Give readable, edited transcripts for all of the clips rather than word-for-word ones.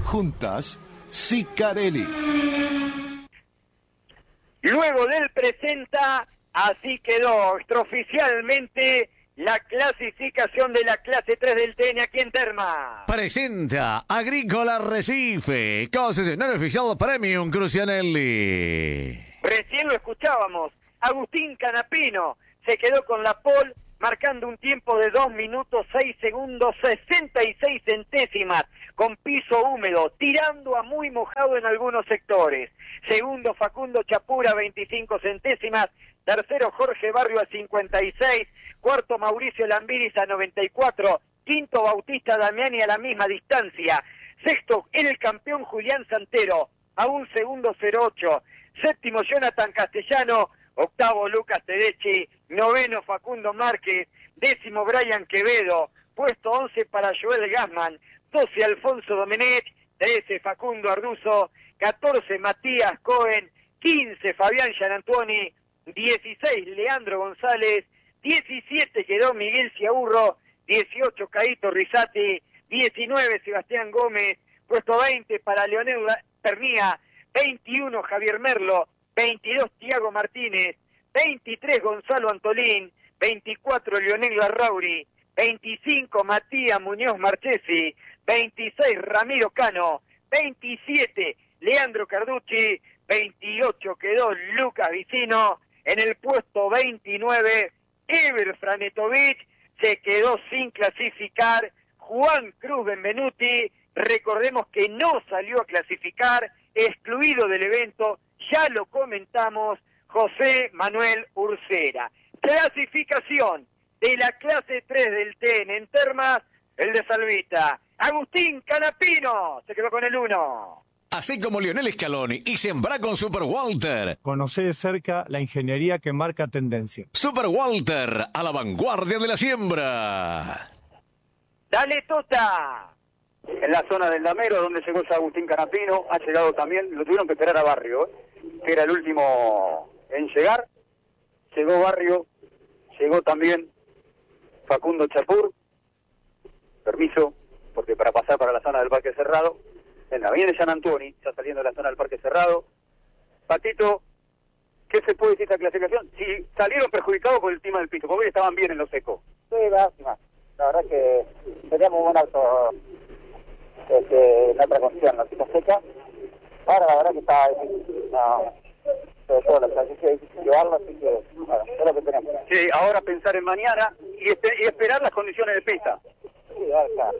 Juntas, Sicarelli. Luego del presenta, así quedó extraoficialmente la clasificación de la clase 3 del TN aquí en Terma. Presenta Agrícola Recife, concesionario oficial Premium Crucianelli. Recién lo escuchábamos, Agustín Canapino se quedó con la pole, marcando un tiempo de 2 minutos 6 segundos 66 centésimas, con piso húmedo, tirando a muy mojado en algunos sectores. Segundo, Facundo Chapura, 25 centésimas. Tercero, Jorge Barrio a 56. Cuarto, Mauricio Lambiris a 94. Quinto, Bautista Damiani a la misma distancia. Sexto, el campeón Julián Santero a 1 segundo 08. Séptimo, Jonathan Castellano. Octavo, Lucas Tedeschi. Noveno, Facundo Márquez. Décimo, Brian Quevedo. Puesto 11 para Joel Gassman. 12, Alfonso Domenech. 13, Facundo Arduzo. 14, Matías Cohen. 15, Fabián Gianantuoni. 16, Leandro González. 17, quedó Miguel Ciaurro. 18, Caíto Risati. 19, Sebastián Gómez. Puesto 20 para Leonel Pernía. 21, Javier Merlo. 22, Tiago Martínez. 23, Gonzalo Antolín. 24, Leonel Larrauri. 25, Matías Muñoz Marchesi. 26, Ramiro Cano. 27, Leandro Carducci. 28 quedó Lucas Vicino. En el puesto 29, Ever Franetovich. Se quedó sin clasificar Juan Cruz Benvenuti. Recordemos que no salió a clasificar, excluido del evento, ya lo comentamos, José Manuel Ursera. Clasificación de la clase 3 del TN en Termas, el de Salvita. Agustín Canapino se quedó con el 1. Así como Lionel Scaloni y Sembrá con Super Walter. Conocé de cerca la ingeniería que marca tendencia. Super Walter, a la vanguardia de la siembra. Dale, Tota. En la zona del Damero, donde llegó Agustín Canapino, ha llegado también, lo tuvieron que esperar a Barrio, que era el último en llegar. Llegó Barrio, llegó también Facundo Chapur. Permiso, porque para pasar para la zona del Parque Cerrado. Venga, viene Gianantuoni, ya saliendo de la zona del Parque Cerrado. Patito, ¿qué se puede decir de esta clasificación? Si salieron perjudicados por el tema del piso, porque estaban bien en lo seco. Sí, lástima. La verdad que teníamos un buen auto en otra condición, la pista seca. Ahora la verdad que está difícil. No, sobre todo la clasificación es difícil llevarlo, así que bueno, es lo que tenemos. Sí, ahora pensar en mañana y esperar las condiciones de pista. Sí, a ver, claro.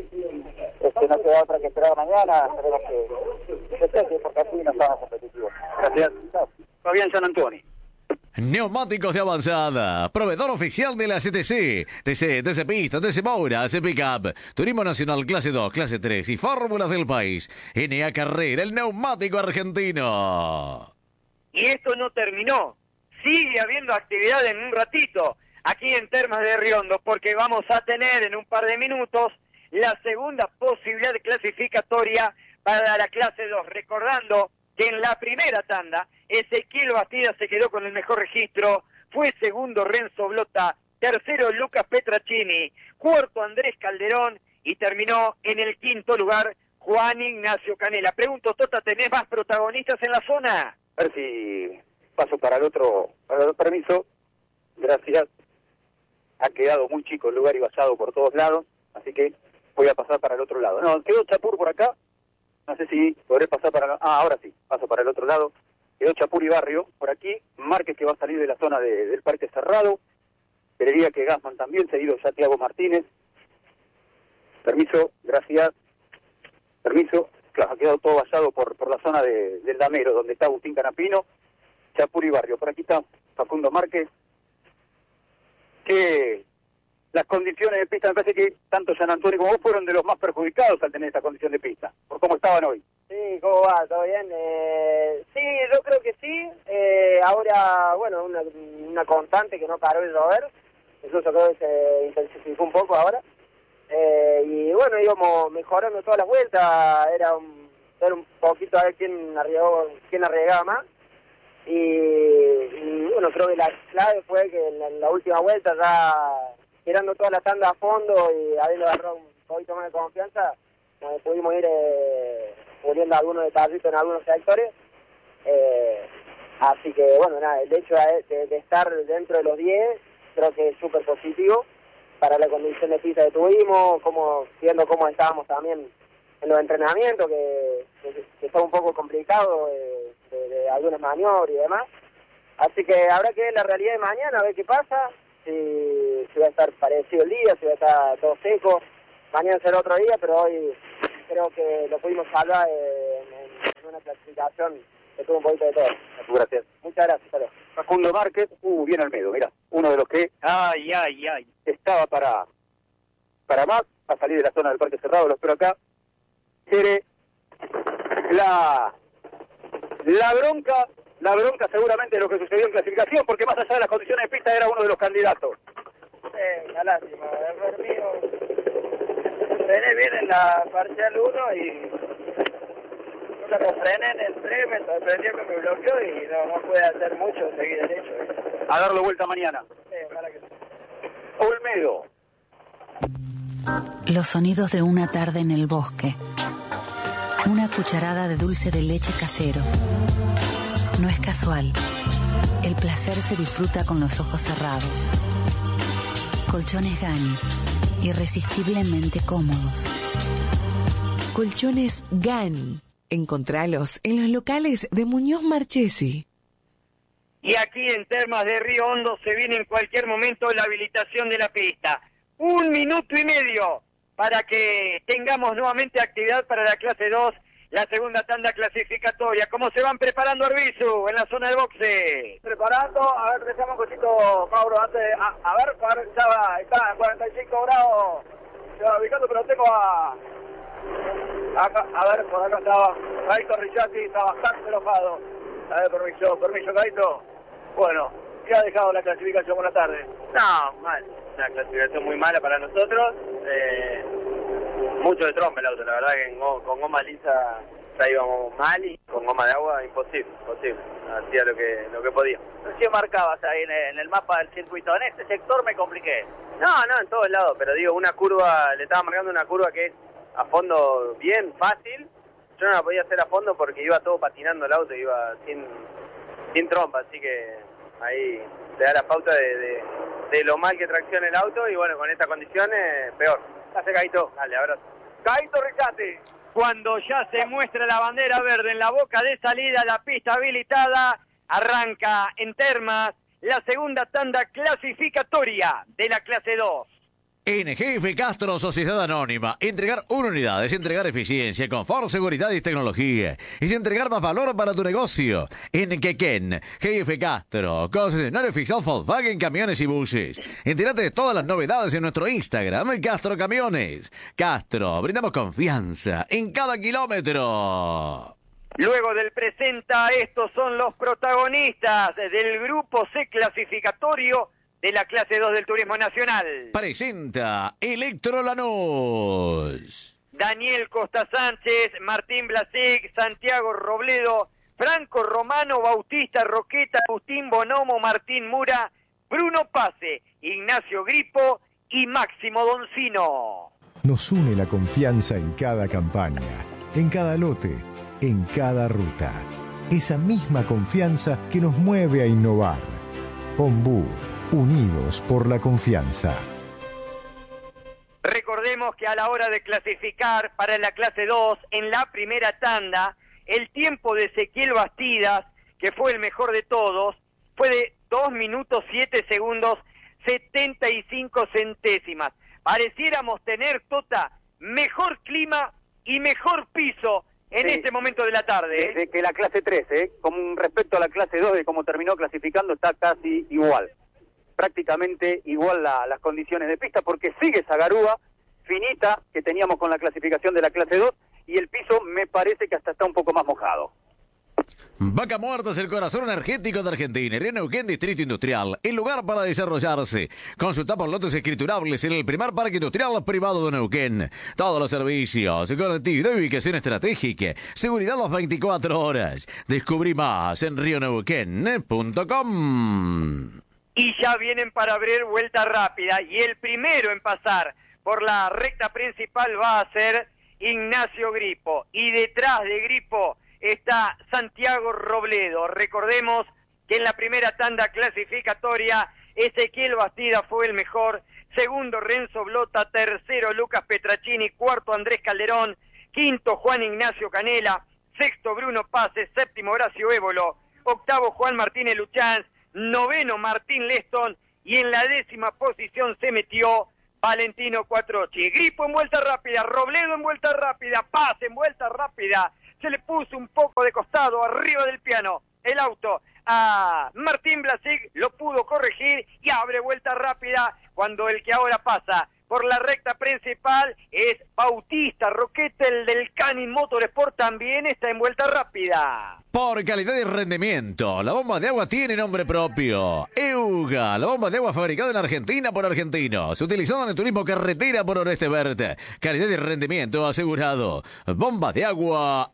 No queda otra que esperar mañana, esperemos que se porque así no estamos competitivos. Gracias. Fabián Gianantuoni. Neumáticos de avanzada, proveedor oficial de la CTC, TC Pista, TC Moura, TC Pickup, Turismo Nacional Clase 2, Clase 3 y Fórmulas del País. NA Carrera, el neumático argentino. Y esto no terminó. Sigue habiendo actividad en un ratito aquí en Termas de Riondo, porque vamos a tener en un par de minutos la segunda posibilidad de clasificatoria para la clase 2. Recordando que en la primera tanda Ezequiel Bastida se quedó con el mejor registro, fue segundo Renzo Blota, tercero Lucas Petracini, cuarto Andrés Calderón y terminó en el quinto lugar Juan Ignacio Canela. Pregunto, Tota, ¿tenés más protagonistas en la zona? A ver si paso para el otro permiso. Gracias. Ha quedado muy chico el lugar y vallado por todos lados, así que voy a pasar para el otro lado. No, quedó Chapur por acá. No sé si podré pasar para... ahora sí, paso para el otro lado. Quedó Chapur y Barrio por aquí. Márquez, que va a salir de la zona del Parque Cerrado. Creería que Gassman también, seguido ya Tiago Martínez. Permiso, gracias. Permiso. Claro, ha quedado todo vallado por la zona del Damero, donde está Agustín Canapino, Chapur y Barrio. Por aquí está Facundo Márquez. Que las condiciones de pista, me parece que tanto Gianantuoni como vos fueron de los más perjudicados al tener esta condición de pista, por cómo estaban hoy. Sí, ¿cómo va? ¿Todo bien? Sí, yo creo que sí. Ahora, bueno, una constante que no paró de llover. Eso yo creo que se intensificó un poco ahora. Y bueno, íbamos mejorando todas las vueltas. Era un poquito a ver quién arriesgaba más. Y bueno, creo que la clave fue que en la última vuelta, ya tirando toda la tanda a fondo y habiendo agarrado un poquito más de confianza, donde pudimos ir puliendo algunos detallitos en algunos sectores. Así que, bueno, nada, el hecho de estar dentro de los 10 creo que es súper positivo para la condición de pista que tuvimos, viendo cómo estábamos también en los entrenamientos, que estaba un poco complicado de algunas maniobras y demás. Así que habrá que ver la realidad de mañana, a ver qué pasa, si va a estar parecido el día, si va a estar todo seco. Mañana será otro día, pero hoy creo que lo pudimos salvar en una clasificación que tuvo un poquito de todo. Gracias. Muchas gracias, Carlos. Facundo Márquez, bien Almedo, mira, uno de los que estaba para más, a salir de la zona del parque cerrado, lo espero acá. Quiere la bronca seguramente de lo que sucedió en clasificación, porque más allá de las condiciones de pista era uno de los candidatos. Una lástima, error mío. Frené bien en la parcial 1 y cuando frené en el 3 me sorprendió que me bloqueó y no pude hacer mucho, seguir derecho. A darlo vuelta mañana. Ojalá que sí. Olmedo. Los sonidos de una tarde en el bosque. Una cucharada de dulce de leche casero. No es casual. El placer se disfruta con los ojos cerrados. Colchones Gani. Irresistiblemente cómodos. Colchones Gani. Encontralos en los locales de Muñoz Marchesi. Y aquí en Termas de Río Hondo se viene en cualquier momento la habilitación de la pista. 1 minuto y medio para que tengamos nuevamente actividad para la clase 2, la segunda tanda clasificatoria. ¿Cómo se van preparando, Arbizu, en la zona del boxe? Preparando, a ver, dejamos un cosito, Mauro, antes, a ver, está a 45 grados, se va ubicando, pero tengo a ver, por acá estaba Gaito Richati, está bastante enojado. A ver, permiso, Gaito. Bueno, ¿qué ha dejado la clasificación? Buenas tardes. No, mal, una clasificación muy mala para nosotros. Mucho de trompa el auto, la verdad que con goma lisa ya íbamos mal y con goma de agua imposible. Hacía lo que podía. ¿Qué marcabas ahí en el mapa del circuito? En este sector me compliqué. No, en todos lados, pero digo, una curva, le estaba marcando una curva que es a fondo bien fácil. Yo no la podía hacer a fondo porque iba todo patinando el auto, iba sin trompa, así que ahí te da la pauta de lo mal que tracciona el auto y bueno, con estas condiciones, peor. Hace Gaito, dale, abrazo. Gaito Ricate. Cuando ya se muestra la bandera verde en la boca de salida, la pista habilitada, arranca en Termas la segunda tanda clasificatoria de la clase 2. En GF Castro Sociedad Anónima, entregar una unidad es entregar eficiencia, confort, seguridad y tecnología. Es entregar más valor para tu negocio. En Quequén, GF Castro, concesionario oficial Volkswagen Camiones y Buses. Entérate de todas las novedades en nuestro Instagram, Castro Camiones. Castro, brindamos confianza en cada kilómetro. Luego del presenta, estos son los protagonistas del grupo C clasificatorio de la clase 2 del Turismo Nacional. Presenta Electro Lanús. Daniel Costa Sánchez, Martín Blasic, Santiago Robledo, Franco Romano, Bautista Roqueta, Agustín Bonomo, Martín Mura, Bruno Pase, Ignacio Gripo y Máximo Doncino. Nos une la confianza en cada campaña, en cada lote, en cada ruta. Esa misma confianza que nos mueve a innovar. Ombú. Unidos por la confianza. Recordemos que a la hora de clasificar para la clase 2, en la primera tanda, el tiempo de Ezequiel Bastidas, que fue el mejor de todos, fue de 2 minutos 7 segundos 75 centésimas. Pareciéramos tener, Tota, mejor clima y mejor piso en este momento de la tarde. Desde que la clase 3, con respecto a la clase 2 de cómo terminó clasificando, está casi igual. Prácticamente igual las condiciones de pista, porque sigue esa garúa finita que teníamos con la clasificación de la clase 2 y el piso me parece que hasta está un poco más mojado. Vaca Muerta es el corazón energético de Argentina. Río Neuquén, Distrito Industrial, el lugar para desarrollarse. Consulta por lotes escriturables en el primer parque industrial privado de Neuquén. Todos los servicios, conectividad y ubicación estratégica, seguridad las 24 horas. Descubrí más en rioneuquén.com. Y ya vienen para abrir vuelta rápida y el primero en pasar por la recta principal va a ser Ignacio Gripo. Y detrás de Gripo está Santiago Robledo. Recordemos que en la primera tanda clasificatoria Ezequiel Bastida fue el mejor, segundo Renzo Blota, tercero Lucas Petracini, cuarto Andrés Calderón, quinto Juan Ignacio Canela, sexto Bruno Pase, séptimo Horacio Évolo, octavo Juan Martínez Luchán, noveno Martín Leston y en la 10ª posición se metió Valentino Cuatrochi. Gripo en vuelta rápida, Robledo en vuelta rápida, Paz en vuelta rápida, se le puso un poco de costado arriba del piano el auto a Martín Blasic, lo pudo corregir y abre vuelta rápida cuando el que ahora pasa por la recta principal es Bautista Roquete, el del Canin Motorsport, también está en vuelta rápida. Por calidad y rendimiento, la bomba de agua tiene nombre propio. EUGA, la bomba de agua fabricada en Argentina por argentinos, utilizada en el turismo carretera por Oreste Verde. Calidad y rendimiento asegurado. Bomba de agua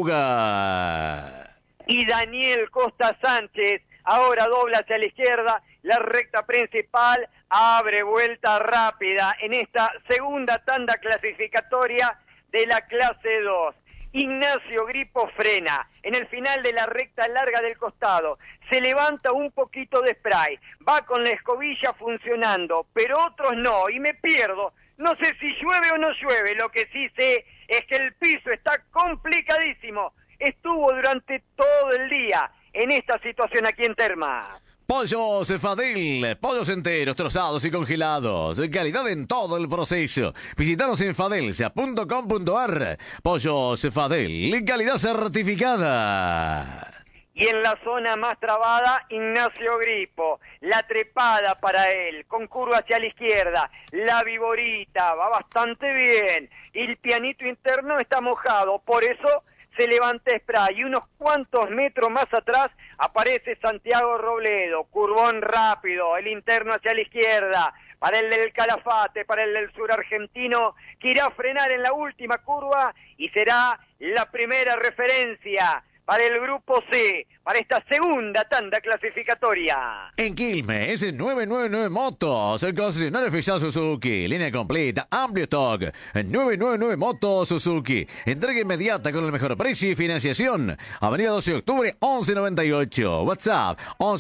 EUGA. Y Daniel Costa Sánchez ahora dobla hacia la izquierda, la recta principal, abre vuelta rápida en esta segunda tanda clasificatoria de la clase 2. Ignacio Gripo frena en el final de la recta larga del costado, se levanta un poquito de spray, va con la escobilla funcionando, pero otros no, y me pierdo. No sé si llueve o no llueve, lo que sí sé es que el piso está complicadísimo. Estuvo durante todo el día en esta situación aquí en Termas. Pollos Fadel, pollos enteros, trozados y congelados. Calidad en todo el proceso. Visítanos en fadelsa.com.ar. Pollos Fadel, calidad certificada. Y en la zona más trabada, Ignacio Gripo. La trepada para él, con curva hacia la izquierda. La viborita, va bastante bien. Y el pianito interno está mojado, por eso se levanta spray y unos cuantos metros más atrás aparece Santiago Robledo, curvón rápido, el interno hacia la izquierda, para el del Calafate, para el del sur argentino, que irá a frenar en la última curva y será la primera referencia para el grupo C, para esta segunda tanda clasificatoria. En Quilmes, 999 Motos, el concesionario oficial Suzuki, línea completa, amplio stock, 999 Motos Suzuki, entrega inmediata con el mejor precio y financiación, avenida 12 de octubre, 1198, WhatsApp,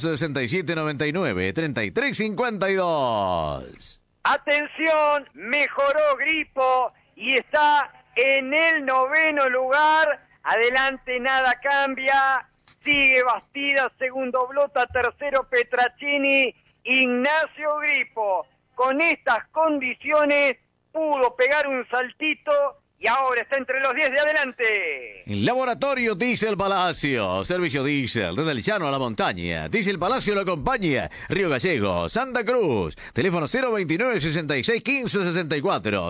116799-3352. Atención, mejoró Gripo y está en el 9º lugar. Adelante nada cambia, sigue Bastida, segundo Blota, tercero Petracini, Ignacio Gripo. Con estas condiciones pudo pegar un saltito y ahora está entre los 10 de adelante. Laboratorio Diesel Palacio, servicio diésel desde el llano a la montaña. Diesel Palacio lo acompaña, Río Gallego, Santa Cruz, teléfono 029 66 15 64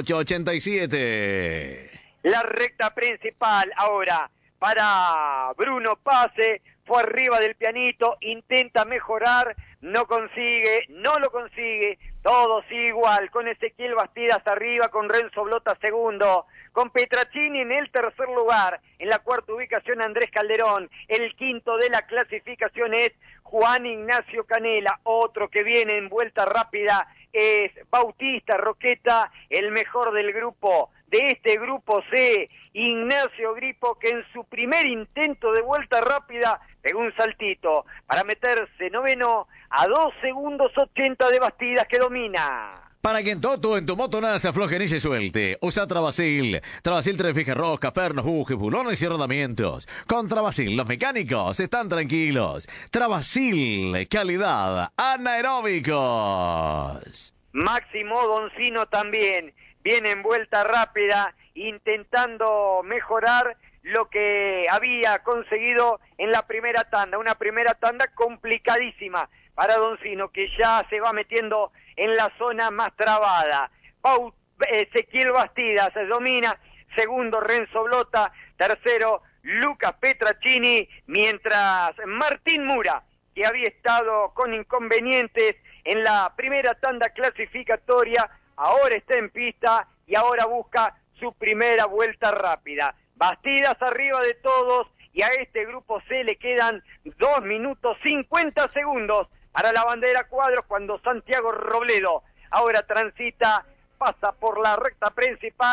0887. La recta principal ahora para Bruno Pase, fue arriba del pianito, intenta mejorar, no consigue, no lo consigue, todo sigue igual, con Ezequiel Bastidas arriba, con Renzo Blota segundo, con Petracini en el tercer lugar, en la cuarta ubicación Andrés Calderón, el quinto de la clasificación es Juan Ignacio Canela, otro que viene en vuelta rápida es Bautista Roqueta, el mejor del grupo, de este grupo C, Ignacio Gripo, que en su primer intento de vuelta rápida pegó un saltito para meterse noveno a 2 segundos 80 de Bastidas, que domina. Para que en tu moto nada se afloje ni se suelte, usa Travasil. Travasil te fija rosca, pernos, bujes, bulones y rodamientos. Con Travasil los mecánicos están tranquilos. Travasil, calidad, anaeróbicos. Máximo Doncino también viene en vuelta rápida, intentando mejorar lo que había conseguido en la primera tanda. Una primera tanda complicadísima para Doncino, que ya se va metiendo en la zona más trabada. Ezequiel Bastidas se domina, segundo Renzo Blota, tercero Lucas Petracini, mientras Martín Mura, que había estado con inconvenientes en la primera tanda clasificatoria, ahora está en pista y ahora busca su primera vuelta rápida. Bastidas arriba de todos y a este grupo C le quedan 2 minutos 50 segundos para la bandera cuadros, cuando Santiago Robledo ahora transita, pasa por la recta principal,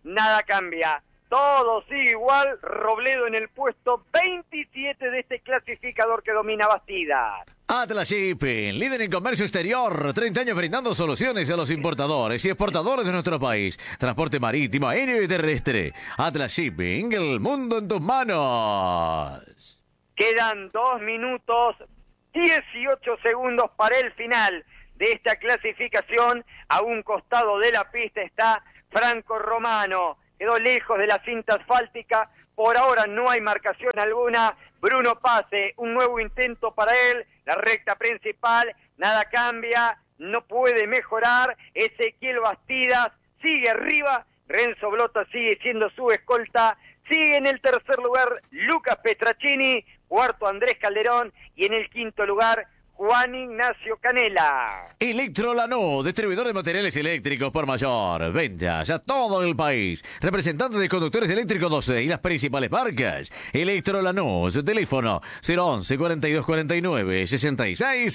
nada cambia. Todo sigue igual, Robledo en el puesto 27 de este clasificador que domina Bastidas. Atlas Shipping, líder en comercio exterior, 30 años brindando soluciones a los importadores y exportadores de nuestro país. Transporte marítimo, aéreo y terrestre. Atlas Shipping, el mundo en tus manos. Quedan 2 minutos, 18 segundos para el final de esta clasificación. A un costado de la pista está Franco Romano. Quedó lejos de la cinta asfáltica. Por ahora no hay marcación alguna. Bruno Pase, un nuevo intento para él. La recta principal, nada cambia, no puede mejorar. Ezequiel Bastidas sigue arriba. Renzo Blota sigue siendo su escolta. Sigue en el tercer lugar Lucas Petracini. Cuarto Andrés Calderón. Y en el quinto lugar Juan Ignacio Canela. Electrolanús, distribuidor de materiales eléctricos por mayor. Ventas a todo el país. Representante de conductores eléctricos 12 y las principales marcas. Electrolanús, teléfono 011 42 49 66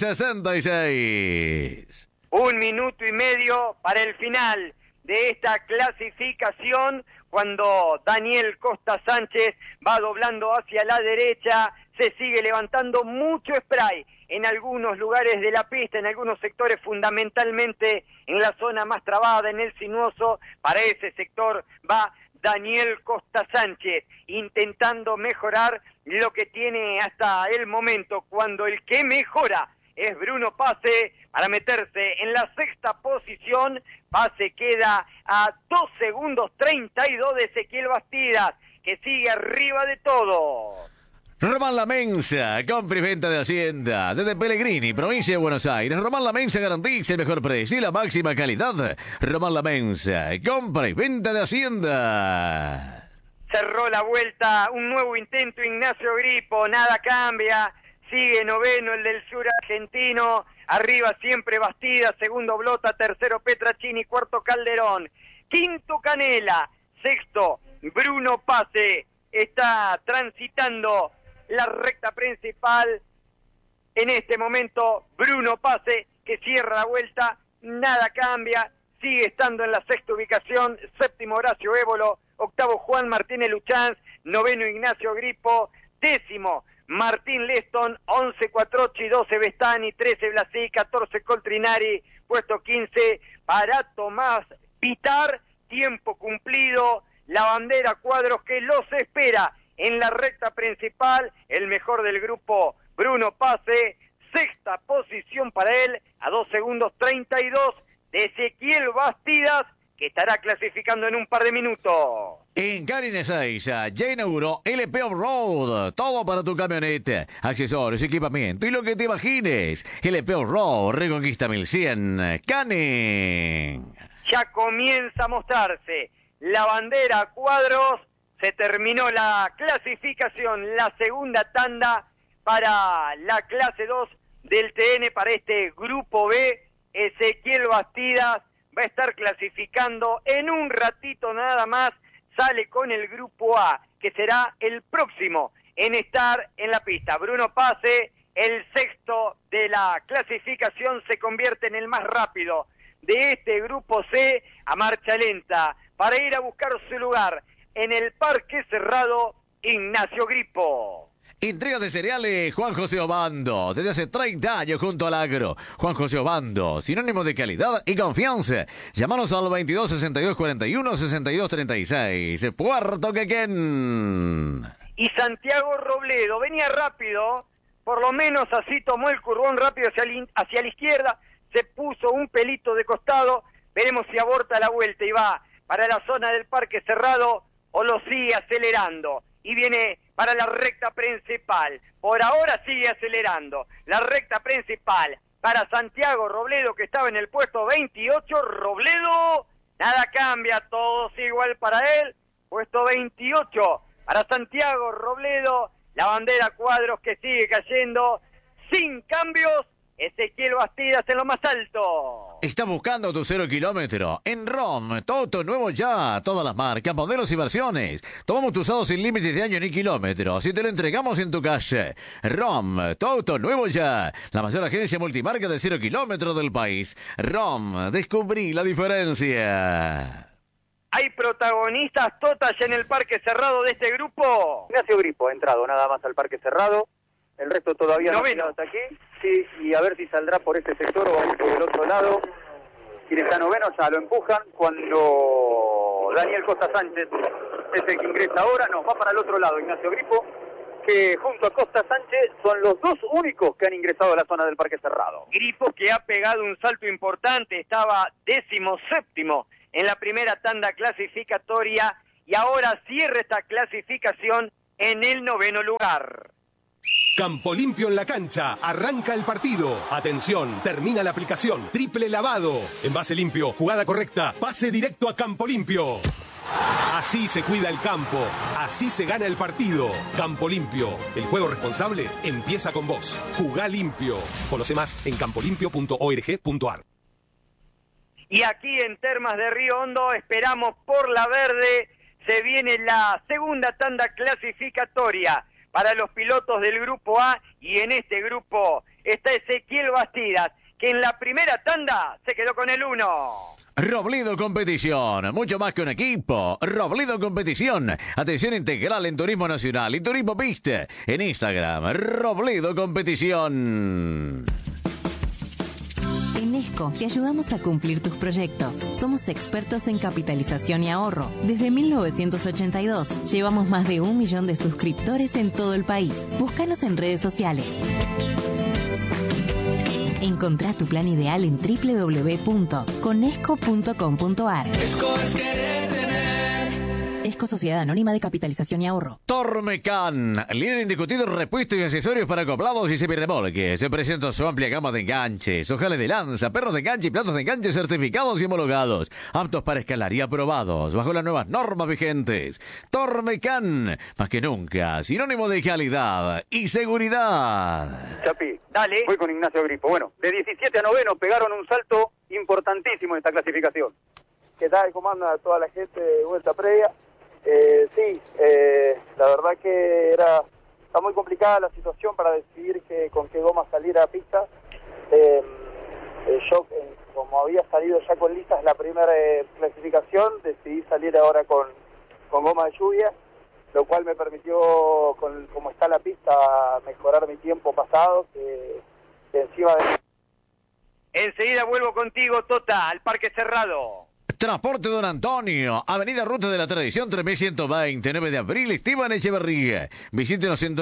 66. 1 minuto y medio para el final de esta clasificación, cuando Daniel Costa Sánchez va doblando hacia la derecha. Se sigue levantando mucho spray en algunos lugares de la pista, en algunos sectores, fundamentalmente en la zona más trabada, en el sinuoso. Para ese sector va Daniel Costa Sánchez, intentando mejorar lo que tiene hasta el momento, cuando el que mejora es Bruno Pase, para meterse en la sexta posición. Pase queda a 2 segundos 32 de Ezequiel Bastidas, que sigue arriba de todo. Román La Mensa, compra y venta de Hacienda, desde Pellegrini, provincia de Buenos Aires. Román La Mensa garantiza el mejor precio y la máxima calidad. Román La Mensa, compra y venta de Hacienda. Cerró la vuelta, un nuevo intento Ignacio Gripo, nada cambia. Sigue noveno el del sur argentino. Arriba siempre Bastidas, segundo Blota, tercero Petracini, cuarto Calderón, quinto Canela, sexto Bruno Pase. Está transitando la recta principal en este momento Bruno Pase, que cierra la vuelta, nada cambia, sigue estando en la sexta ubicación. Séptimo Horacio Évolo, octavo Juan Martínez Luchanz, noveno Ignacio Gripo, décimo Martín Leston, 11 Cuatrochi, 12 Bestani, 13 Blasi, 14 Coltrinari, puesto 15 para Tomás Pitar. Tiempo cumplido, la bandera Cuadros que los espera en la recta principal. El mejor del grupo, Bruno Pase, sexta posición para él, a 2 segundos 32 de Ezequiel Bastidas, que estará clasificando en un par de minutos. En Karin Ezeiza ya inauguró LP Off-Road, todo para tu camioneta, accesorios, equipamiento y lo que te imagines. LP Off-Road, Reconquista 1100, Canin. Ya comienza a mostrarse la bandera Cuadros. Se terminó la clasificación, la segunda tanda para la clase 2 del TN, para este grupo B. Ezequiel Bastidas va a estar clasificando en un ratito nada más. Sale con el grupo A, que será el próximo en estar en la pista. Bruno Pase, el sexto de la clasificación, se convierte en el más rápido de este grupo C, a marcha lenta, para ir a buscar su lugar en el parque cerrado Ignacio Gripo. Entrega de cereales Juan José Obando, desde hace 30 años junto al agro. Juan José Obando, sinónimo de calidad y confianza. Llámanos al 22 62 41 62 36. Puerto Quequén. Y Santiago Robledo venía rápido, por lo menos así tomó el curvón rápido hacia la izquierda, se puso un pelito de costado. Veremos si aborta la vuelta y va para la zona del parque cerrado o lo sigue acelerando y viene para la recta principal. Por ahora sigue acelerando la recta principal para Santiago Robledo, que estaba en el puesto 28. Robledo, nada cambia, todo sigue igual para él. Puesto 28 para Santiago Robledo, la bandera Cuadros que sigue cayendo sin cambios. Ezequiel Bastidas en lo más alto. Estás buscando tu 0 kilómetro. En ROM, todo nuevo ya. Todas las marcas, modelos y versiones. Tomamos tu usado sin límites de año ni kilómetros y te lo entregamos en tu casa. ROM, todo nuevo ya. La mayor agencia multimarca de 0 kilómetros del país. ROM, descubrí la diferencia. ¿Hay protagonistas totas en el parque cerrado de este grupo? Ignacio Gripo ha entrado nada más al parque cerrado, el resto todavía no ha Noveno. llegado hasta aquí, sí, y a ver si saldrá por este sector o por el otro lado. Quien está noveno ya lo empujan cuando Daniel Costa Sánchez es el que ingresa ahora, no, va para el otro lado Ignacio Gripo, que junto a Costa Sánchez son los dos únicos que han ingresado a la zona del parque cerrado. Gripo que ha pegado un salto importante, estaba 17º en la primera tanda clasificatoria y ahora cierra esta clasificación en el 9º lugar. Campo Limpio en la cancha, arranca el partido. Atención, termina la aplicación. Triple lavado. Envase limpio, jugada correcta, pase directo a Campo Limpio. Así se cuida el campo, así se gana el partido. Campo Limpio, el juego responsable empieza con vos. Jugá limpio. Conoce más en campolimpio.org.ar. Y aquí en Termas de Río Hondo esperamos por la verde. Se viene la segunda tanda clasificatoria para los pilotos del grupo A, y en este grupo está Ezequiel Bastidas, que en la primera tanda se quedó con el 1. Robledo Competición, mucho más que un equipo. Robledo Competición, atención integral en turismo nacional y turismo pista. En Instagram, Robledo Competición. En ESCO te ayudamos a cumplir tus proyectos. Somos expertos en capitalización y ahorro. Desde 1982 llevamos más de 1 millón de suscriptores en todo el país. Búscanos en redes sociales. Encontrá tu plan ideal en www.conesco.com.ar. ESCO es querer tener. ESCO Sociedad Anónima de Capitalización y Ahorro. Tormecan, líder indiscutido en repuestos y accesorios para acoplados y semirremolques. Se presenta su amplia gama de enganches, ojales de lanza, perros de enganche y platos de enganche certificados y homologados, aptos para escalar y aprobados bajo las nuevas normas vigentes. Tormecan, más que nunca, sinónimo de calidad y seguridad. Chapi, dale. Voy con Ignacio Gripo. Bueno, de 17 a 9 pegaron un salto importantísimo en esta clasificación. ¿Qué tal? ¿Cómo anda toda la gente de vuelta previa? La verdad que está muy complicada la situación para decidir con qué goma salir a pista. Yo, como había salido ya con listas la primera clasificación, decidí salir ahora con goma de lluvia, lo cual me permitió, como está la pista, mejorar mi tiempo pasado, que encima de... Enseguida vuelvo contigo, Tota, al parque cerrado. Transporte Don Antonio, Avenida Ruta de la Tradición 3120, 9 de abril, Esteban Echeverría. Visítenos en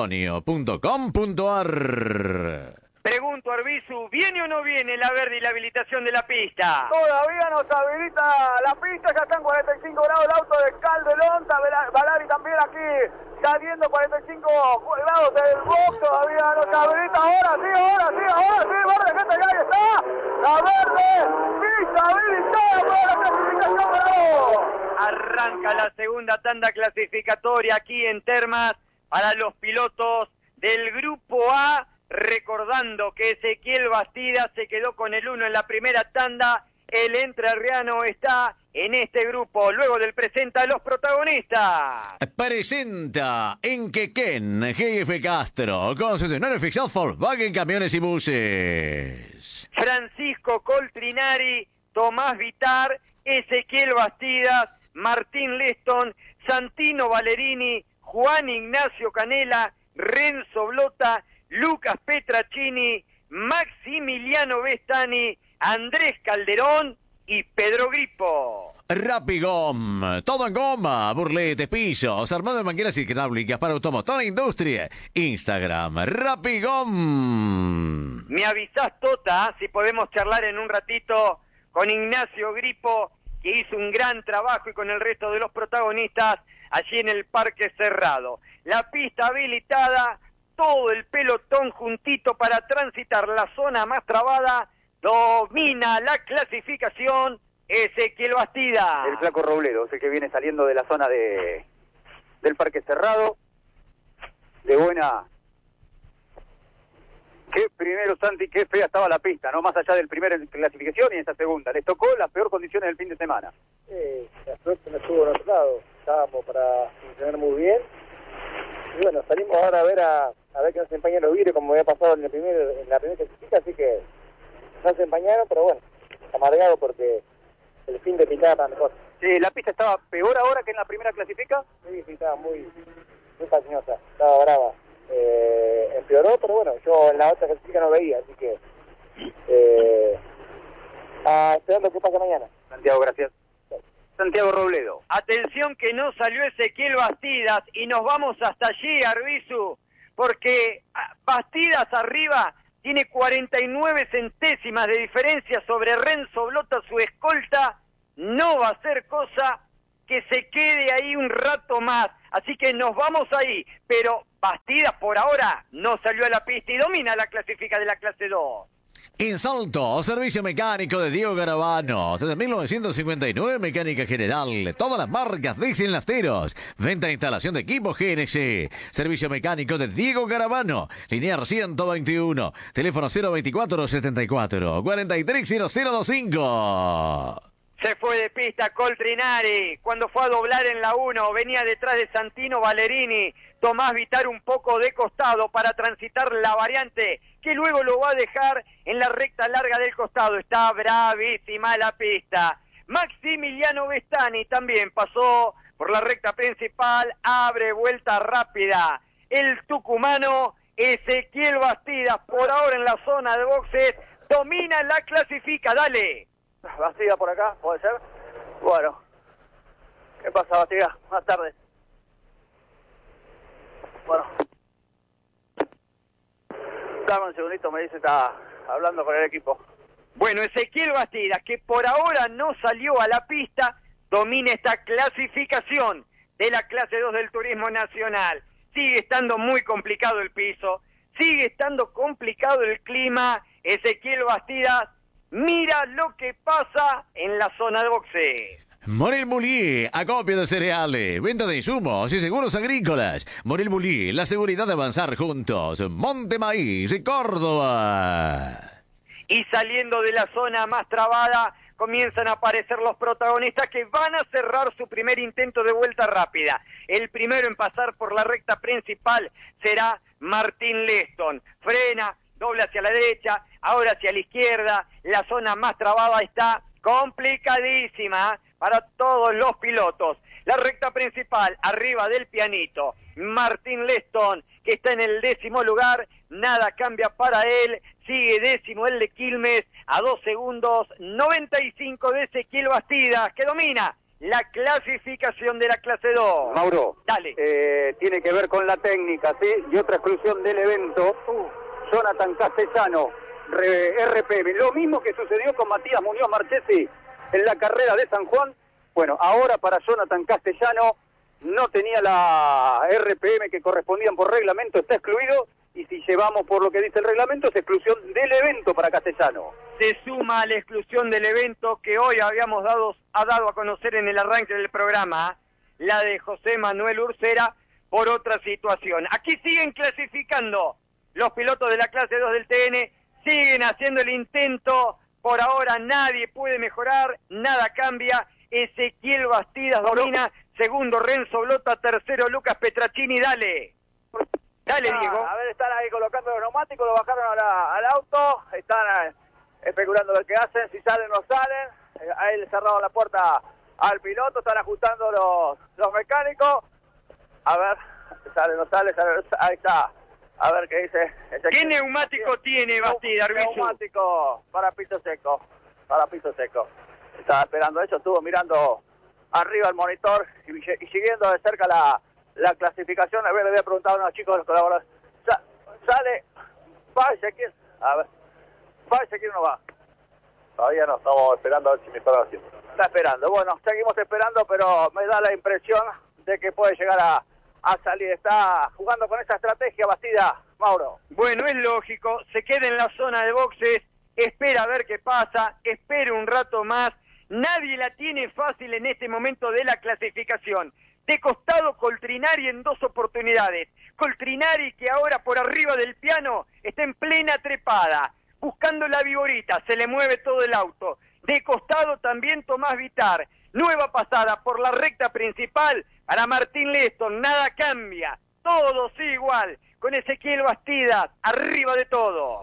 donantonio.com.ar. Pregunto, Arbizu, ¿viene o no viene la verde y la habilitación de la pista? Todavía nos habilita la pista, ya están 45 grados el auto de Calderón, Valari también aquí saliendo 45 grados del box, todavía no se habilita, ahora sí, verde, gente, ya ahí está, la verde, pista habilitada para la clasificación, ¿no? Arranca la segunda tanda clasificatoria aquí en Termas para los pilotos del Grupo A, recordando que Ezequiel Bastidas se quedó con el 1 en la primera tanda. El entrerriano está en este grupo. Luego del presenta a los protagonistas. Presenta en Quequén, GF Castro, concesionario oficial Volkswagen Camiones y Buses. Francisco Coltrinari, Tomás Vitar, Ezequiel Bastidas, Martín Leston, Santino Valerini, Juan Ignacio Canela, Renzo Blota, Lucas Petracini, Maximiliano Vestani, Andrés Calderón y Pedro Gripo. Rapigom, todo en goma, burletes, pisos, armado de mangueras hidráulicas para automotor e industria. Instagram, Rapigom. Me avisás, Tota, si podemos charlar en un ratito con Ignacio Gripo, que hizo un gran trabajo, y con el resto de los protagonistas allí en el parque cerrado. La pista habilitada, todo el pelotón juntito para transitar la zona más trabada. Domina la clasificación Ezequiel Bastida. El flaco Robledo es el que viene saliendo de la zona del parque cerrado. De buena... Qué primero, Santi, qué fea estaba la pista, ¿no? Más allá del primer en clasificación y esta segunda. Les tocó las peores condiciones del fin de semana. La suerte no estuvo en otro lado. Estábamos para funcionar muy bien. Y bueno, salimos ahora a ver que nos empañan los vidrios, como había pasado en la primera clasificación, así que no se empañaron, pero bueno, amargado porque el fin de picada para mejor. Sí, la pista estaba peor ahora que en la primera clasifica. Sí, estaba muy pasiosa, estaba brava. Empeoró, pero bueno, yo en la otra clasifica no veía, así que esperando qué pasa mañana. Santiago, gracias. Santiago Robledo. Atención que no salió Ezequiel Bastidas y nos vamos hasta allí, Arbizu, porque Bastidas arriba tiene 49 centésimas de diferencia sobre Renzo Blota, su escolta. No va a ser cosa que se quede ahí un rato más, así que nos vamos ahí, pero Bastidas por ahora no salió a la pista y domina la clasifica de la clase 2. En Salto, servicio mecánico de Diego Garavano. Desde 1959, mecánica general. Todas las marcas diesel nafteros. Venta e instalación de equipos GNC. Servicio mecánico de Diego Garavano. Linear 121. Teléfono 024-74 430025. Se fue de pista Coltrinari cuando fue a doblar en la 1, venía detrás de Santino Ballerini, Tomás Vitar un poco de costado para transitar la variante que luego lo va a dejar en la recta larga del costado. Está bravísima la pista. Maximiliano Vestani también pasó por la recta principal, abre vuelta rápida. El tucumano Ezequiel Bastidas por ahora en la zona de boxes domina la clasifica, dale. Bastidas por acá, ¿puede ser? Bueno. ¿Qué pasa, Bastidas? Buenas tardes. Bueno. Dame un segundito, me dice, está hablando con el equipo. Bueno, Ezequiel Bastidas, que por ahora no salió a la pista, domina esta clasificación de la clase 2 del Turismo Nacional. Sigue estando muy complicado el piso, sigue estando complicado el clima. Ezequiel Bastidas, mira lo que pasa en la zona de boxeo. Morel Moulier, acopio de cereales, venta de insumos y seguros agrícolas. Morel Moulier, la seguridad de avanzar juntos. Monte Maíz, Córdoba. Y saliendo de la zona más trabada, comienzan a aparecer los protagonistas que van a cerrar su primer intento de vuelta rápida. El primero en pasar por la recta principal será Martín Leston. Frena, doble hacia la derecha, ahora hacia la izquierda. La zona más trabada está complicadísima para todos los pilotos. La recta principal, arriba del pianito. Martín Leston, que está en el 10º lugar, nada cambia para él. Sigue 10º el de Quilmes, a 2 segundos, 95 de Ezequiel Bastidas, que domina la clasificación de la clase 2. Mauro, dale. Tiene que ver con la técnica, ¿sí? Y otra exclusión del evento, Jonathan Castellano, RPM. Lo mismo que sucedió con Matías Muñoz Marchesi en la carrera de San Juan. Bueno, ahora para Jonathan Castellano no tenía la RPM que correspondían por reglamento, está excluido. Y si llevamos por lo que dice el reglamento, es exclusión del evento para Castellano. Se suma a la exclusión del evento que hoy habíamos dado a conocer en el arranque del programa, la de José Manuel Ursera, por otra situación. Aquí siguen clasificando los pilotos de la clase 2 del TN, siguen haciendo el intento. Por ahora nadie puede mejorar, nada cambia. Ezequiel Bastidas domina, segundo Renzo Blota, tercero Lucas Petracini, dale. Dale, Diego. A ver, están ahí colocando los neumáticos, lo bajaron al auto, están especulando ver qué hacen, si salen o no salen. Ahí le cerraron la puerta al piloto, están ajustando los mecánicos. A ver, sale o no sale, ahí está. A ver qué dice. ¿Qué neumático tiene Bastidas, Arbizu? Neumático para piso seco, Estaba esperando eso, estuvo mirando arriba el monitor y siguiendo de cerca la clasificación. A ver, le había preguntado a unos chicos de los colaboradores. Sale, va Ezequiel. A ver, va Ezequiel, no va. Todavía no, estamos esperando a ver si me está haciendo. Está esperando. Bueno, seguimos esperando, pero me da la impresión de que puede llegar a salir. Está jugando con esa estrategia Bastidas, Mauro. Bueno, es lógico, se queda en la zona de boxes, espera a ver qué pasa, espera un rato más. Nadie la tiene fácil en este momento de la clasificación. De costado Coltrinari en 2 oportunidades. Coltrinari que ahora por arriba del piano está en plena trepada, buscando la viborita, se le mueve todo el auto. De costado también Tomás Vitar. Nueva pasada por la recta principal para Martín Leston, nada cambia, todo sigue igual, con Ezequiel Bastidas arriba de todo.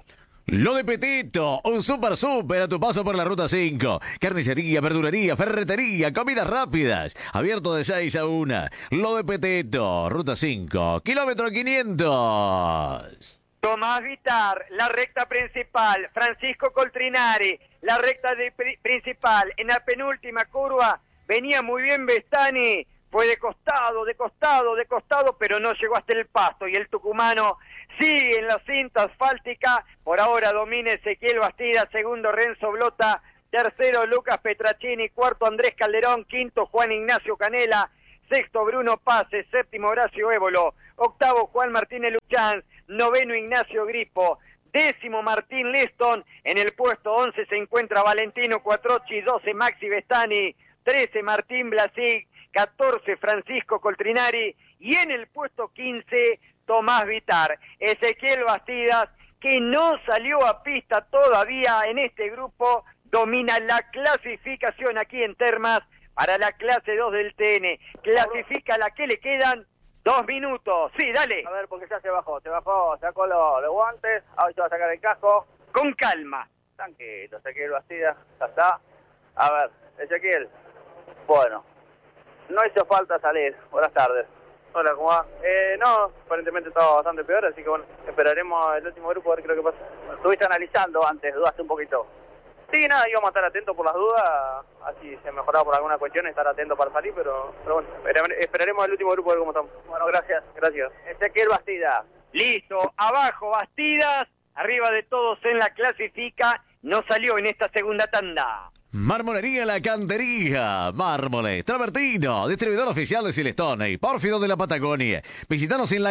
Lo de Petito, un super a tu paso por la Ruta 5. Carnicería, verdulería, ferretería, comidas rápidas. Abierto de 6 a 1. Lo de Petito, Ruta 5, kilómetro 500. Tomás Vitar, la recta principal. Francisco Coltrinari, la recta principal. En la penúltima curva venía muy bien Bestani. Fue de costado, pero no llegó hasta el pasto. Y el tucumano sigue en la cinta asfáltica. Por ahora domina Ezequiel Bastida, segundo Renzo Blota, tercero Lucas Petracini, cuarto Andrés Calderón, quinto Juan Ignacio Canela, sexto Bruno Pase, séptimo Horacio Évolo, octavo Juan Martínez Luchán, noveno Ignacio Gripo, décimo Martín Leston, en el puesto 11 se encuentra Valentino Cuatrocchi, 12 Maxi Bestani, 13 Martín Blasic, 14 Francisco Coltrinari y en el puesto 15 Tomás Vitar. Ezequiel Bastidas, que no salió a pista todavía en este grupo, domina la clasificación aquí en Termas para la clase 2 del TN. Clasifica la que le quedan 2 minutos. Sí, dale. A ver, porque ya se bajó, sacó los guantes, ahora se va a sacar el casco. Con calma. Tranquilo, Ezequiel Bastidas, ya está. A ver, Ezequiel, bueno, no hizo falta salir. Buenas tardes. Hola, ¿cómo va? No, aparentemente estaba bastante peor, así que bueno, esperaremos el último grupo a ver qué es lo que pasa. Estuviste analizando antes, dudaste un poquito. Sí, nada, íbamos a estar atentos por las dudas, así se mejoraba por alguna cuestión, estar atentos para salir, pero bueno, esperaremos el último grupo a ver cómo estamos. Bueno, gracias. Ezequiel Bastidas. Listo, abajo Bastidas, arriba de todos en la clasifica, no salió en esta segunda tanda. Marmolería La Cantería, mármoles, travertino, distribuidor oficial de Silestone y Pórfido de la Patagonia. Visítanos en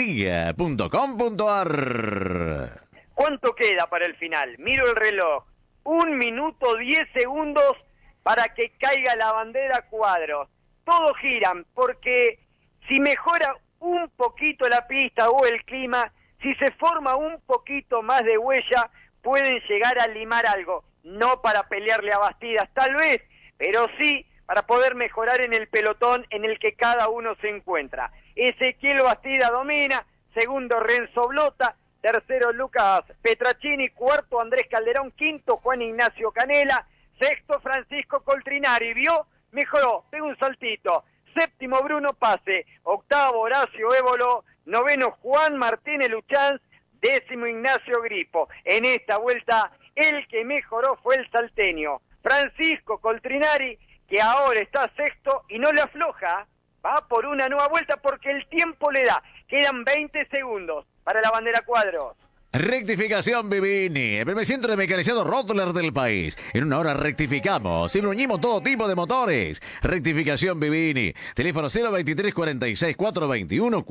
lacantería.com.ar. ¿Cuánto queda para el final? Miro el reloj. 1 minuto 10 segundos para que caiga la bandera Cuadros. Todos giran porque si mejora un poquito la pista o el clima, si se forma un poquito más de huella, pueden llegar a limar algo. No para pelearle a Bastidas, tal vez, pero sí para poder mejorar en el pelotón en el que cada uno se encuentra. Ezequiel Bastidas domina, segundo Renzo Blota, tercero Lucas Petracini, cuarto Andrés Calderón, quinto Juan Ignacio Canela, sexto Francisco Coltrinari, vio, mejoró, pegó un saltito, séptimo Bruno Pase, octavo Horacio Évolo, noveno Juan Martínez Luchanz, décimo Ignacio Gripo. En esta vuelta el que mejoró fue el salteño Francisco Coltrinari, que ahora está sexto y no le afloja, va por una nueva vuelta porque el tiempo le da. Quedan 20 segundos para la bandera Cuadros. Rectificación Vivini, el primer centro de mecanizado Rottler del país. En una hora rectificamos y bruñimos todo tipo de motores. Rectificación Vivini, teléfono 023 46 421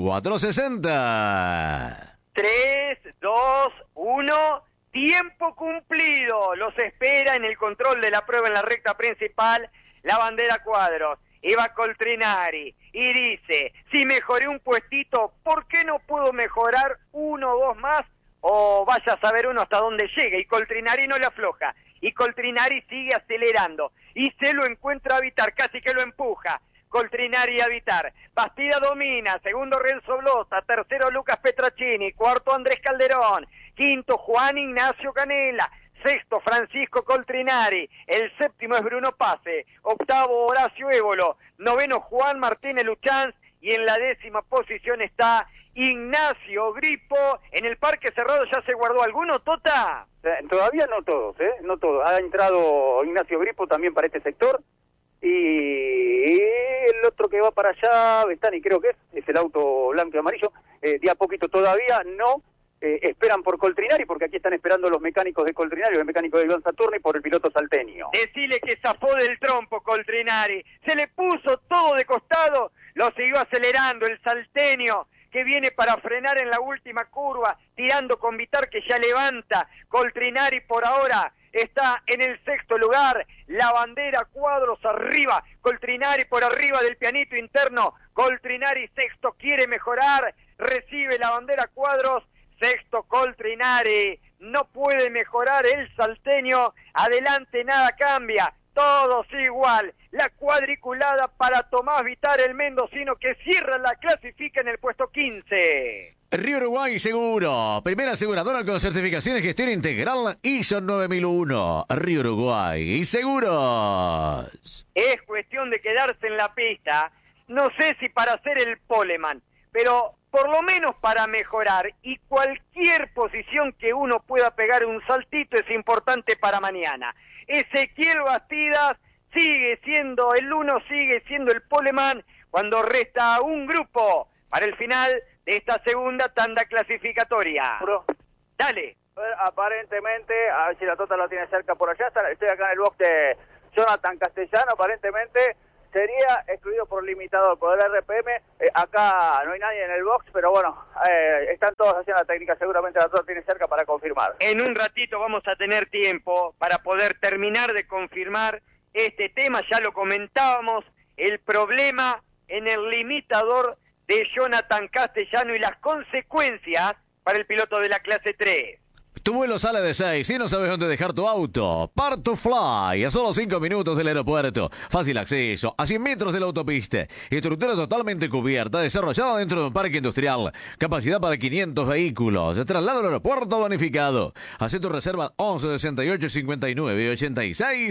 460. 3, 2, 1, tiempo cumplido. Los espera en el control de la prueba en la recta principal la bandera Cuadros. Iba Coltrinari y dice, si mejoré un puestito, ¿por qué no puedo mejorar 1 o 2 más? O vaya a saber uno hasta dónde llega. Y Coltrinari no le afloja. Y Coltrinari sigue acelerando. Y se lo encuentra a Vitar, casi que lo empuja. Coltrinari a Vitar. Bastida domina, segundo Renzo Blota, tercero Lucas Petracini, cuarto Andrés Calderón, quinto Juan Ignacio Canela, sexto Francisco Coltrinari, el séptimo es Bruno Pase, octavo Horacio Évolo, noveno Juan Martínez Luchanz y en la 10ª posición está Ignacio Gripo. En el parque cerrado ya se guardó alguno, Tota. Todavía no todos, no todos. Ha entrado Ignacio Gripo también para este sector. Y el otro que va para allá, Bestani creo que es el auto blanco y amarillo, de a poquito todavía no, esperan por Coltrinari, porque aquí están esperando los mecánicos de Coltrinari, el mecánico de Iván Saturni, por el piloto salteño. Decile que zafó del trompo Coltrinari, se le puso todo de costado, lo siguió acelerando el salteño, que viene para frenar en la última curva, tirando con Vitar que ya levanta. Coltrinari por ahora está en el 6º lugar, la bandera Cuadros arriba, Coltrinari por arriba del pianito interno, Coltrinari sexto, quiere mejorar, recibe la bandera Cuadros, sexto Coltrinari, no puede mejorar el salteño, adelante nada cambia, todos igual, la cuadriculada para Tomás Vitar, el mendocino que cierra la clasifica en el puesto 15. Río Uruguay Seguro, primera aseguradora con certificación y gestión integral ISO 9001. Río Uruguay Seguros. Es cuestión de quedarse en la pista, no sé si para hacer el poleman, pero por lo menos para mejorar, y cualquier posición que uno pueda pegar un saltito es importante para mañana. Ezequiel Bastidas sigue siendo el uno, sigue siendo el poleman cuando resta un grupo para el final de esta segunda tanda clasificatoria. Dale. Aparentemente, a ver si la Tota la tiene cerca por allá, estoy acá en el box de Jonathan Castellano, aparentemente sería excluido por limitador, por el RPM. Acá no hay nadie en el box, pero bueno, están todos haciendo la técnica, seguramente la Tota tiene cerca para confirmar. En un ratito vamos a tener tiempo para poder terminar de confirmar este tema, ya lo comentábamos, el problema en el limitador de Jonathan Castellano y las consecuencias para el piloto de la clase 3. Tu vuelo sale de 6 y no sabes dónde dejar tu auto. Part to Fly, a solo 5 minutos del aeropuerto. Fácil acceso, a 100 metros de la autopista. Estructura totalmente cubierta, desarrollada dentro de un parque industrial. Capacidad para 500 vehículos. Traslado al aeropuerto bonificado. Haz tu reserva al 11 68 59 86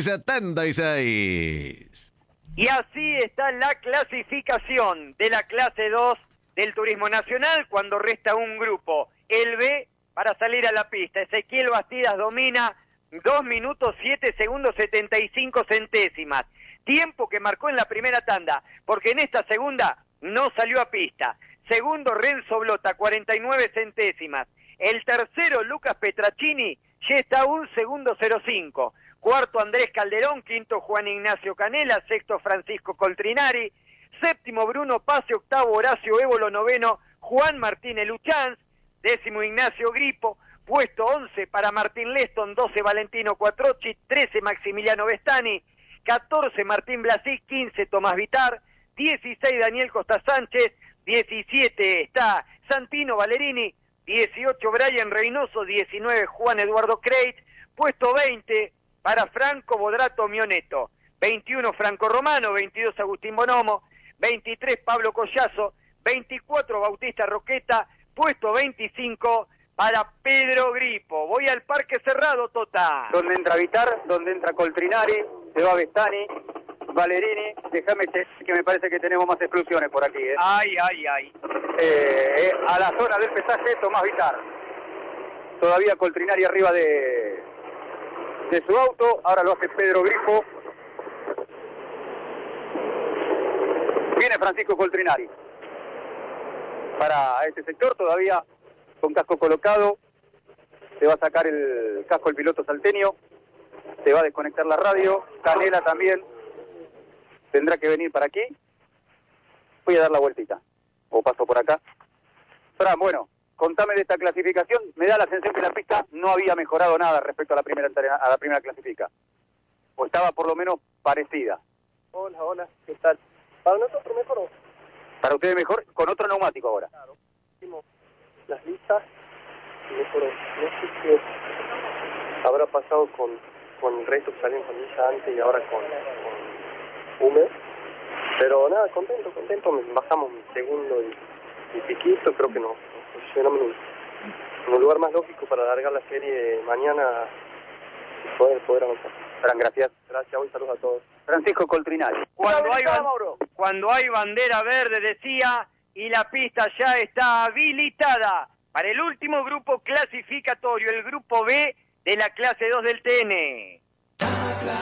76. Y así está la clasificación de la clase 2 del Turismo Nacional cuando resta un grupo, el B, para salir a la pista. Ezequiel Bastidas domina 2 minutos 7 segundos 75 centésimas. Tiempo que marcó en la primera tanda, porque en esta segunda no salió a pista. Segundo, Renzo Blota, 49 centésimas. El tercero, Lucas Petracini, ya está 1 segundo 05. Cuarto, Andrés Calderón. Quinto, Juan Ignacio Canela. Sexto, Francisco Coltrinari. Séptimo, Bruno Pase. Octavo, Horacio Évolo. Noveno, Juan Martínez Luchanz. Décimo, Ignacio Gripo. Puesto 11 para Martín Leston. 12, Valentino Quattrochi. 13, Maximiliano Vestani. 14, Martín Blasi. 15, Tomás Vitar. 16, Daniel Costa Sánchez. 17 está Santino Valerini. 18, Brian Reynoso. 19, Juan Eduardo Creit. Puesto 20 para Franco Bodrato Mioneto. 21, Franco Romano. 22, Agustín Bonomo. 23, Pablo Collazo. 24, Bautista Roqueta. Puesto 25 para Pedro Gripo. Voy al parque cerrado, Tota. Donde entra Vitar, donde entra Coltrinari, se va Vestani, Valerini. Déjame que me parece que tenemos más exclusiones por aquí. Ay, ay, ay. A la zona del pesaje, Tomás Vitar. Todavía Coltrinari arriba de su auto. Ahora lo hace Pedro Gripo. Viene Francisco Coltrinari. Para este sector, todavía con casco colocado, se va a sacar el casco el piloto salteño, se va a desconectar la radio, Canela también tendrá que venir para aquí. Voy a dar la vueltita, o paso por acá. Fran, bueno, contame de esta clasificación. Me da la sensación que la pista no había mejorado nada respecto a la primera clasifica, o estaba por lo menos parecida. Hola, ¿qué tal? Para nosotros mejoró. Para ustedes mejor, con otro neumático ahora. Claro, hicimos las listas y mejoró. No sé qué habrá pasado con el resto que salieron con lista antes y ahora con húmedo. Pero nada, contento. Bajamos mi segundo y piquito, creo que nos posicionamos en un lugar más lógico para alargar la serie mañana y poder avanzar. Fran, gracias. Gracias, hoy saludos a todos. Francisco Coltrinari. Cuando hay bandera verde, decía, y la pista ya está habilitada para el último grupo clasificatorio, el grupo B de la clase 2 del TN.